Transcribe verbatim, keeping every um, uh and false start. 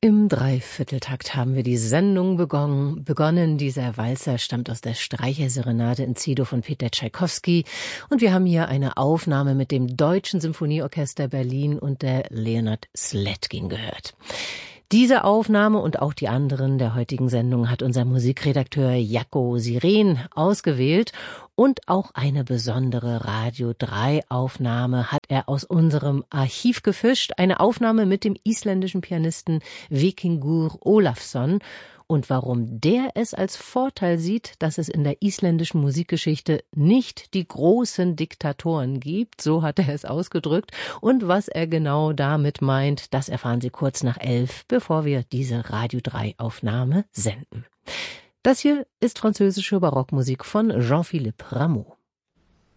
Im Dreivierteltakt haben wir die Sendung begonnen. begonnen. Dieser Walzer stammt aus der Streicherserenade in C-Dur von Peter Tschaikowski. Und wir haben hier eine Aufnahme mit dem Deutschen Symphonieorchester Berlin und der Leonard Slatkin gehört. Diese Aufnahme und auch die anderen der heutigen Sendung hat unser Musikredakteur Jaco Siren ausgewählt. Und auch eine besondere Radio drei Aufnahme hat er aus unserem Archiv gefischt. Eine Aufnahme mit dem isländischen Pianisten Vikingur Ólafsson. Und warum der es als Vorteil sieht, dass es in der isländischen Musikgeschichte nicht die großen Diktatoren gibt, so hat er es ausgedrückt. Und was er genau damit meint, das erfahren Sie kurz nach elf, bevor wir diese Radio drei Aufnahme senden. Das hier ist französische Barockmusik von Jean-Philippe Rameau.